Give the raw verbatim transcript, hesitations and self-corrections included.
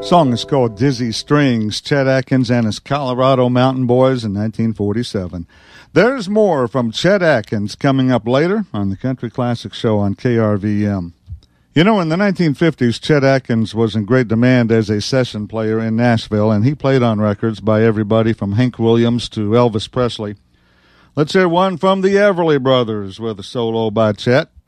Song is called Dizzy Strings, Chet Atkins and his Colorado Mountain Boys in nineteen forty-seven. There's more from Chet Atkins coming up later on the Country Classic Show on K R V M. You know, in the nineteen fifties, Chet Atkins was in great demand as a session player in Nashville, and he played on records by everybody from Hank Williams to Elvis Presley. Let's hear one from the Everly Brothers with a solo by Chet.